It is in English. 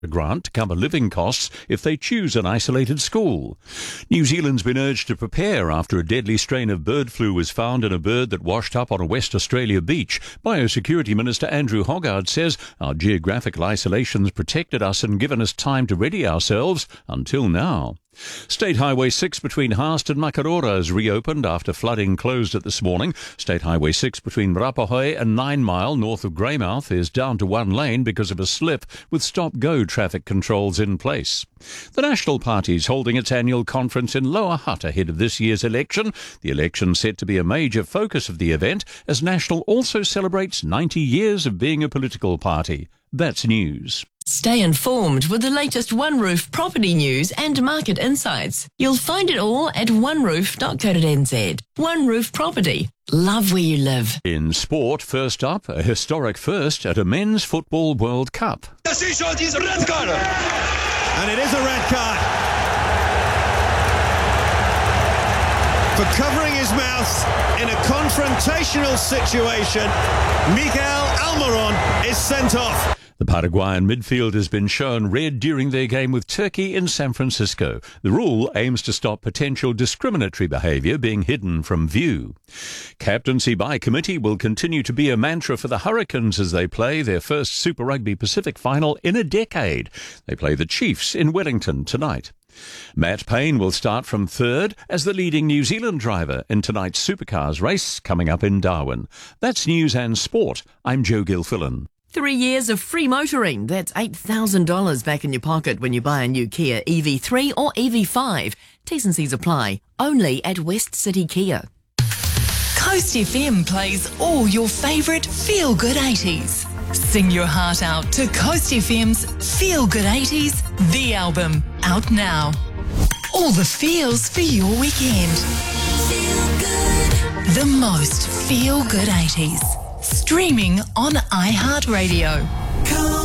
grant to cover living costs if they choose an isolated school. New Zealand's been urged to prepare after a deadly strain of bird flu was found in a bird that washed up on a West Australia beach. Biosecurity Minister Andrew Hoggard says our geographical isolation's protected us and given us time to ready ourselves until now. State Highway 6 between Haast and Makarora is reopened after flooding closed it this morning. State Highway 6 between Rapahoe and 9 Mile north of Greymouth is down to one lane because of a slip with stop-go traffic controls in place. The National Party is holding its annual conference in Lower Hutt ahead of this year's election. The election set to be a major focus of the event as National also celebrates 90 years of being a political party. That's news. Stay informed with the latest OneRoof property news and market insights. You'll find it all at oneroof.co.nz. OneRoof Property. Love where you live. In sport, first up, a historic first at a Men's Football World Cup. Decision is a red card. And it is a red card. For covering his mouth in a confrontational situation, Miguel Almiron is sent off. The Paraguayan midfield has been shown red during their game with Turkey in San Francisco. The rule aims to stop potential discriminatory behaviour being hidden from view. Captaincy by committee will continue to be a mantra for the Hurricanes as they play their first Super Rugby Pacific final in a decade. They play the Chiefs in Wellington tonight. Matt Payne will start from third as the leading New Zealand driver in tonight's Supercars race coming up in Darwin. That's news and sport. I'm Joe Gilfillan. 3 years of free motoring. That's $8,000 back in your pocket when you buy a new Kia EV3 or EV5. T's and C's apply. Only at West City Kia. Coast FM plays all your favourite feel-good 80s. Sing your heart out to Coast FM's Feel Good 80s, the album, out now. All the feels for your weekend. Feel good. The most feel-good 80s. Streaming on iHeartRadio.